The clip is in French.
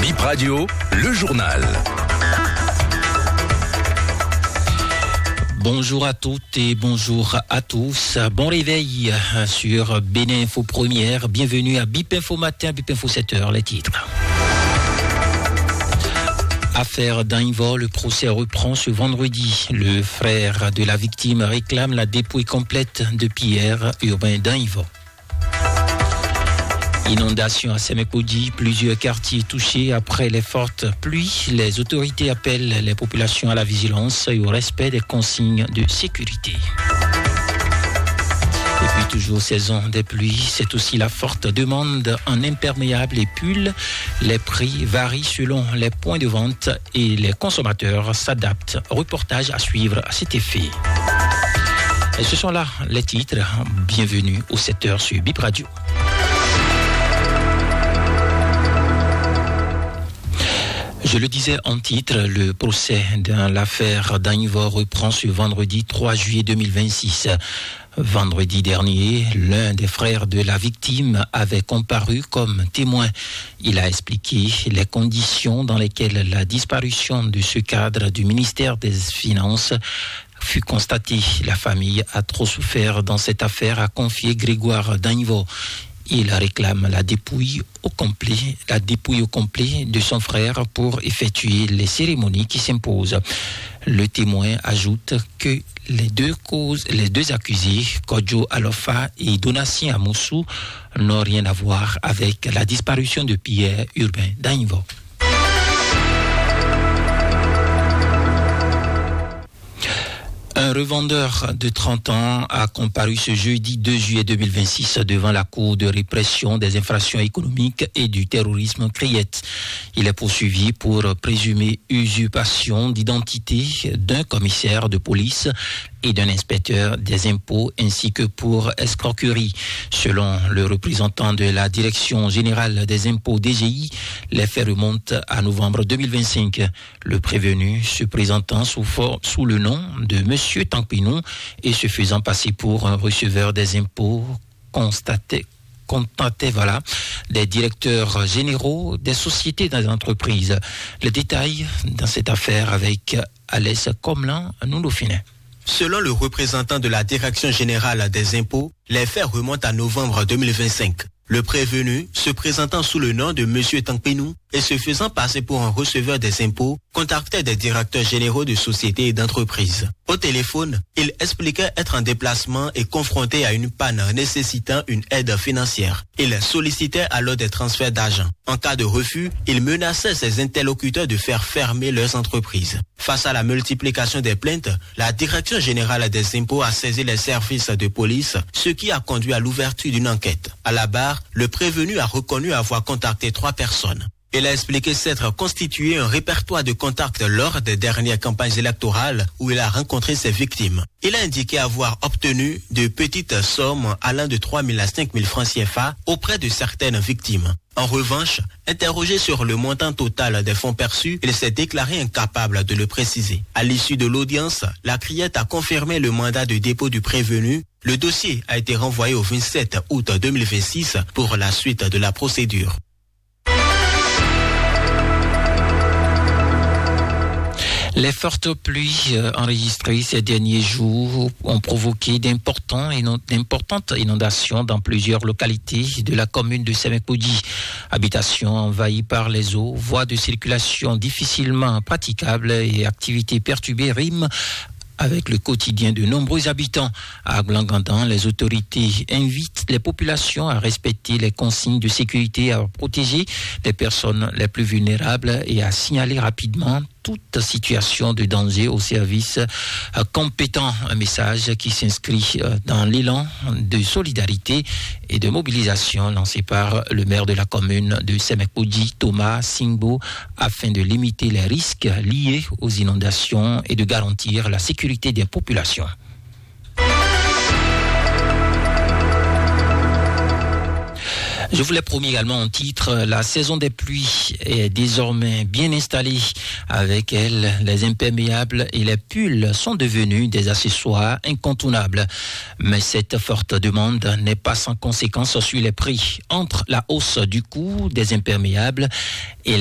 Bip Radio, le journal. Bonjour à toutes et bonjour à tous. Bon réveil sur Bénin Info Première. Bienvenue à Bip Info Matin, Bip Info 7h, les titres. Affaire d'Ainvo, le procès reprend ce vendredi. Le frère de la victime réclame la dépouille complète de Pierre Urbain d'Ainvo. Inondation à Semek-Oudi, plusieurs quartiers touchés après les fortes pluies. Les autorités appellent les populations à la vigilance et au respect des consignes de sécurité. Et puis toujours saison des pluies, c'est aussi la forte demande en imperméables et pulls. Les prix varient selon les points de vente et les consommateurs s'adaptent. Reportage à suivre à cet effet. Et ce sont là les titres. Bienvenue aux 7h sur Bip Radio. Je le disais en titre, le procès dans l'affaire d'Ainvo reprend ce vendredi 3 juillet 2026. Vendredi dernier, l'un des frères de la victime avait comparu comme témoin. Il a expliqué les conditions dans lesquelles la disparition de ce cadre du ministère des Finances fut constatée. La famille a trop souffert dans cette affaire, a confié Grégoire d'Ainvo. Il réclame la dépouille au complet de son frère pour effectuer les cérémonies qui s'imposent. Le témoin ajoute que les deux accusés, Kodjo Alofa et Donatien Amoussou, n'ont rien à voir avec la disparition de Pierre Urbain d'Ainvo. Un revendeur de 30 ans a comparu ce jeudi 2 juillet 2026 devant la Cour de répression des infractions économiques et du terrorisme CRIET. Il est poursuivi pour présumée usurpation d'identité d'un commissaire de police et d'un inspecteur des impôts ainsi que pour escroquerie. Selon le représentant de la Direction générale des impôts DGI, les faits remontent à novembre 2025. Le prévenu se présentant sous le nom de Monsieur Tankpinou et se faisant passer pour un receveur des impôts contactait des directeurs généraux des sociétés des entreprises. Les détails dans cette affaire avec Alès Comlan, nous nous finissons. Selon le représentant de la Direction générale des impôts, les faits remontent à novembre 2025. Le prévenu, se présentant sous le nom de M. Tankpinou et se faisant passer pour un receveur des impôts, contactait des directeurs généraux de sociétés et d'entreprises. Au téléphone, il expliquait être en déplacement et confronté à une panne nécessitant une aide financière. Il sollicitait alors des transferts d'argent. En cas de refus, il menaçait ses interlocuteurs de faire fermer leurs entreprises. Face à la multiplication des plaintes, la Direction générale des impôts a saisi les services de police, ce qui a conduit à l'ouverture d'une enquête. À la barre, le prévenu a reconnu avoir contacté 3 personnes. Il a expliqué s'être constitué un répertoire de contacts lors des dernières campagnes électorales où il a rencontré ses victimes. Il a indiqué avoir obtenu de petites sommes allant de 3 000 à 5 000 francs CFA auprès de certaines victimes. En revanche, interrogé sur le montant total des fonds perçus, il s'est déclaré incapable de le préciser. À l'issue de l'audience, la CRIET a confirmé le mandat de dépôt du prévenu. Le dossier a été renvoyé au 27 août 2026 pour la suite de la procédure. Les fortes pluies enregistrées ces derniers jours ont provoqué d'importantes inondations dans plusieurs localités de la commune de Semek-Oudi. Habitations envahies par les eaux, voies de circulation difficilement praticables et activités perturbées riment avec le quotidien de nombreux habitants. À Glangandan, les autorités invitent les populations à respecter les consignes de sécurité, à protéger les personnes les plus vulnérables et à signaler rapidement toute situation de danger aux services compétents. Un message qui s'inscrit dans l'élan de solidarité et de mobilisation lancé par le maire de la commune de Semek-Oudi, Thomas Singbo, afin de limiter les risques liés aux inondations et de garantir la sécurité des populations. Je vous l'ai promis également en titre, la saison des pluies est désormais bien installée. Avec elle, les imperméables et les pulls sont devenus des accessoires incontournables. Mais cette forte demande n'est pas sans conséquence sur les prix. Entre la hausse du coût des imperméables et